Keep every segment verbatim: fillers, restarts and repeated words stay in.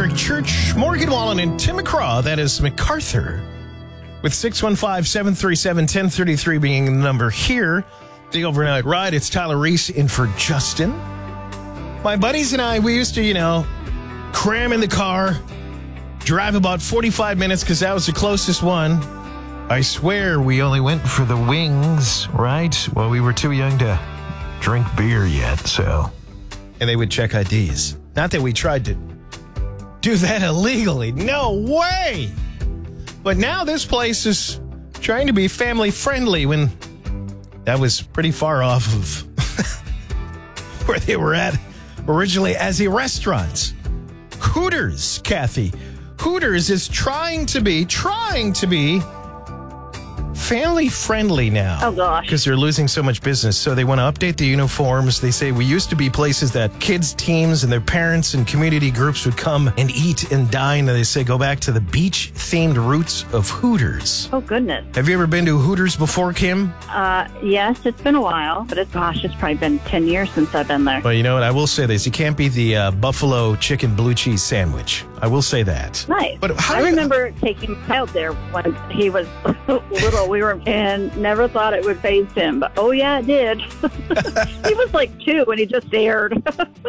Eric Church, Morgan Wallen, and Tim McCraw. That is MacArthur. With six one five, seven three seven, one zero three three being the number here. The overnight ride. It's Tyler Reese in for Justin. My buddies and I, we used to, you know, cram in the car, drive about forty-five minutes because that was the closest one. I swear we only went for the wings, right? Well, we were too young to drink beer yet, so. And they would check I Ds. Not that we tried to do that illegally. No way! But now this place is trying to be family friendly when that was pretty far off of where they were at originally as a restaurant. Hooters, Kathy. Hooters is trying to be, trying to be family friendly now. Oh, gosh. Because they're losing so much business. So they want to update the uniforms. They say we used to be places that kids' teams and their parents and community groups would come and eat and dine. And they say go back to the beach-themed roots of Hooters. Oh, goodness. Have you ever been to Hooters before, Kim? Uh, yes, it's been a while, but it's, gosh, it's probably been ten years since I've been there. Well, you know what? I will say this. You can't beat the uh, buffalo chicken blue cheese sandwich. I will say that. Nice. But how I do you- remember taking my child there when he was little. We were and never thought it would faze him, but oh yeah, it did. He was like two when he just stared.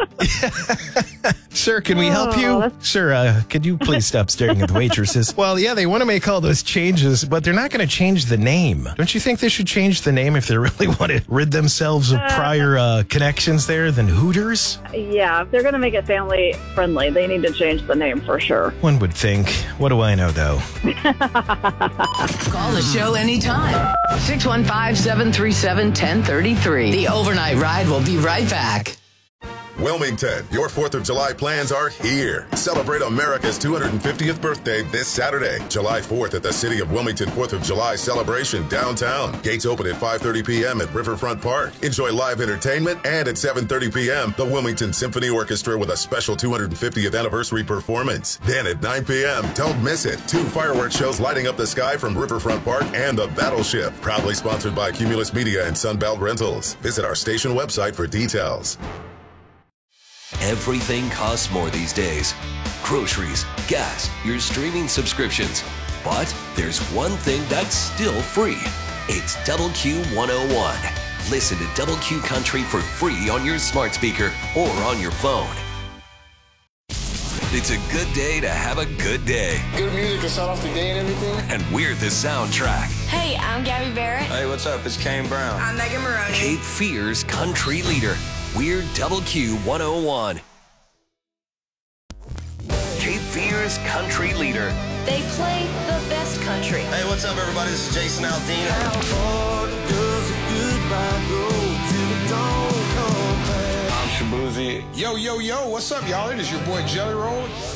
Sir, can we help you? Oh. Sir, uh, could you please stop staring at the waitresses? Well, yeah, they want to make all those changes, but they're not going to change the name. Don't you think they should change the name if they really want to rid themselves of prior uh, connections there than Hooters? Yeah, if they're going to make it family friendly, they need to change the name for sure. One would think. What do I know, though? Call the show anytime. six one five, seven three seven, one zero three three. The overnight ride will be right back. Wilmington, your fourth of July plans are here. Celebrate America's two hundred fiftieth birthday this Saturday, July fourth at the City of Wilmington fourth of July celebration downtown. Gates open at five thirty p.m. at Riverfront Park. Enjoy live entertainment, and at seven thirty p.m., the Wilmington Symphony Orchestra with a special two hundred fiftieth anniversary performance. Then at nine p.m., don't miss it. Two fireworks shows lighting up the sky from Riverfront Park and the Battleship. Proudly sponsored by Cumulus Media and Sunbelt Rentals. Visit our station website for details. Everything costs more these days. Groceries, gas, your streaming subscriptions. But there's one thing that's still free. It's Double Q one oh one. Listen to Double Q Country for free on your smart speaker or on your phone. It's a good day to have a good day. Good music to start off the day and everything. And we're the soundtrack. Hey, I'm Gabby Barrett. Hey, what's up? It's Kane Brown. I'm Megan Maroney. Cape Fear's country leader. We're Double Q one oh one. Cape Fear's country leader. They play the best country. Hey, what's up, everybody? This is Jason Aldean. I'm Shabuzi. Yo, yo, yo, what's up, y'all? It is your boy Jelly Roll.